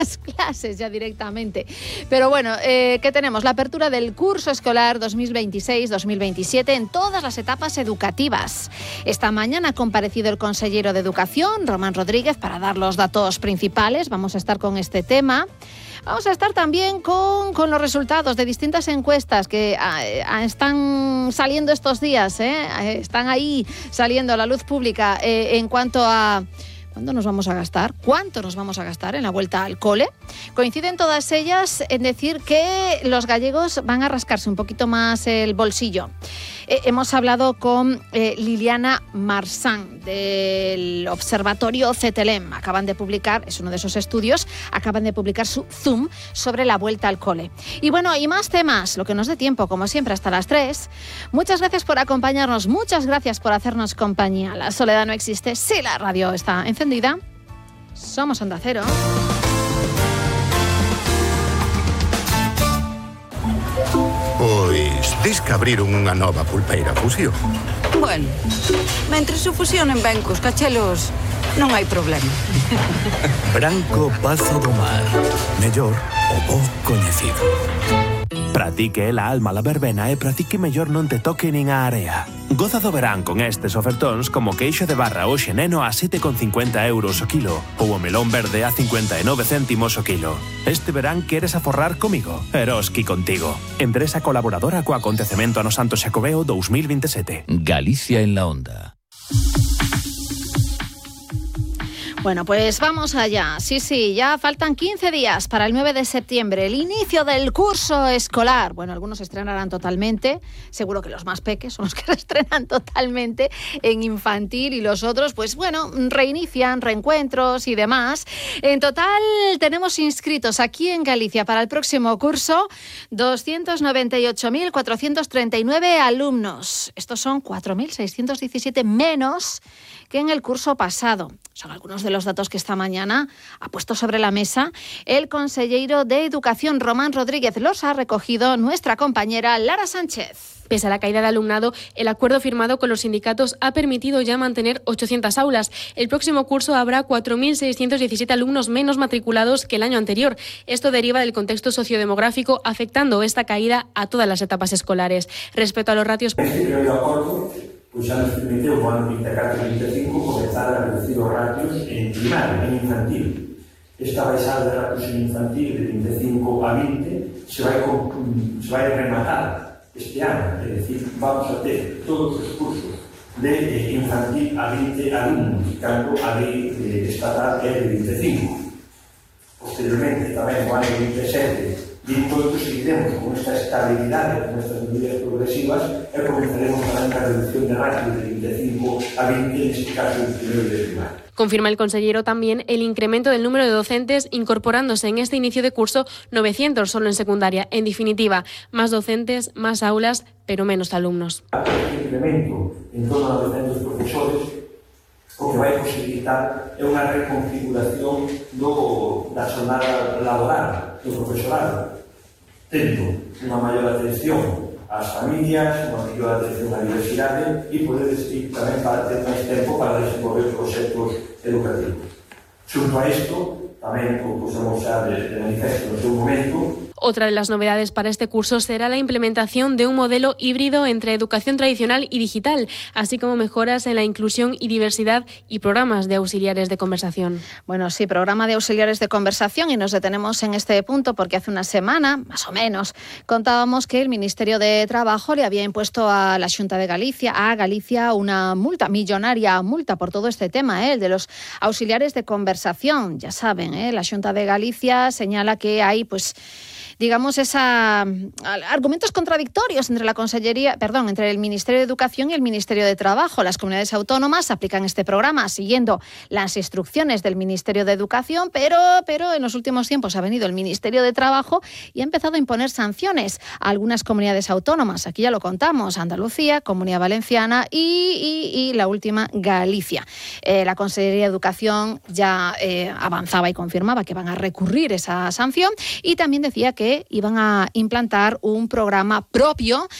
las clases ya directamente. Pero bueno, ¿qué tenemos? La apertura del curso escolar 2026-2027 en todas las etapas educativas. Esta mañana ha comparecido el consejero de Educación, Román Rodríguez, para dar los datos principales. Vamos a estar con este tema. Vamos a estar también con los resultados de distintas encuestas que están saliendo estos días, están ahí saliendo a la luz pública en cuanto a ¿cuánto nos vamos a gastar? ¿Cuánto nos vamos a gastar en la vuelta al cole? Coinciden todas ellas en decir que los gallegos van a rascarse un poquito más el bolsillo. Hemos hablado con Liliana Marsán del Observatorio CETELEM. Acaban de publicar, es uno de esos estudios, acaban de publicar su Zoom sobre la vuelta al cole. Y bueno, y más temas, lo que nos dé tiempo, como siempre, hasta las 3. Muchas gracias por acompañarnos, muchas gracias por hacernos compañía. La soledad no existe si la radio está encendida. Somos Onda Cero. Pois, dis que abriron unha nova pulpeira Fusión. Bueno, mentre se fusionen ben cos cachelos, non hai problema. Branco Pazo do Mar. Mellor o bo coñecido. Pra ti que é a alma la verbena e pra ti que mellor non te toque nin a area. Goza do verán con estes ofertóns como queixo de barra hoxe neno a 7,50 € o kilo ou o melón verde a 59 céntimos o kilo. Este verán queres aforrar comigo? Eroski contigo. Empresa colaboradora co acontecemento ano Santo Xacobeo 2027. Galicia en la onda. Bueno, pues vamos allá. Sí, ya faltan 15 días para el 9 de septiembre, el inicio del curso escolar. Bueno, algunos se estrenarán totalmente, seguro que los más peques son los que se estrenan totalmente en infantil y los otros, pues bueno, reinician, reencuentros y demás. En total tenemos inscritos aquí en Galicia para el próximo curso 298.439 alumnos. Estos son 4.617 menos que en el curso pasado. Son algunos de los datos que esta mañana ha puesto sobre la mesa el consejero de Educación, Román Rodríguez. Los ha recogido nuestra compañera Lara Sánchez. Pese a la caída de alumnado, el acuerdo firmado con los sindicatos ha permitido ya mantener 800 aulas. El próximo curso habrá 4.617 alumnos menos matriculados que el año anterior. Esto deriva del contexto sociodemográfico, afectando esta caída a todas las etapas escolares. Respecto a los ratios... Pois xa nos permiteu no ano 24-25 comenzar a reducir os ratios en primaria, en infantil. Esta baixada de ratios en infantil de 25 a 20 se vai rematar este ano, é dicir, vamos a ter todos os cursos de infantil a 20 alumnos, cando a lei estatal é de 25. Posteriormente, tamén no ano 27, e todos seguiremos con esta estabilidade, con estas medidas progresivas e comenzaremos tamén a reducción de ratio de 25 a 20, en este caso el primero de primaria. Confirma el consejero también el incremento del número de docentes, incorporándose en este inicio de curso 900 solo en secundaria. En definitiva, más docentes, más aulas, pero menos alumnos. Este incremento en torno a 200 profesores o que vai posibilitar é unha reconfiguración da xornada laboral do profesorado, tendo unha maior atención ás familias, unha maior atención á diversidade e poder tamén para ter máis tempo para desenvolver proxectos educativos. Xunto a isto, tamén como pusemos xa de manifesto no seu momento. Otra de las novedades para este curso será la implementación de un modelo híbrido entre educación tradicional y digital, así como mejoras en la inclusión y diversidad y programas de auxiliares de conversación. Bueno, sí, programa de auxiliares de conversación, y nos detenemos en este punto porque hace una semana, más o menos, contábamos que el Ministerio de Trabajo le había impuesto a la Xunta de Galicia, una multa, millonaria multa por todo este tema, el de los auxiliares de conversación. Ya saben, la Xunta de Galicia señala que hay, pues, digamos, argumentos contradictorios entre entre el Ministerio de Educación y el Ministerio de Trabajo. Las comunidades autónomas aplican este programa siguiendo las instrucciones del Ministerio de Educación, pero en los últimos tiempos ha venido el Ministerio de Trabajo y ha empezado a imponer sanciones a algunas comunidades autónomas. Aquí ya lo contamos: Andalucía, Comunidad Valenciana y la última, Galicia. La Consejería de Educación ya avanzaba y confirmaba que van a recurrir esa sanción, y también decía que iban a implantar un programa propio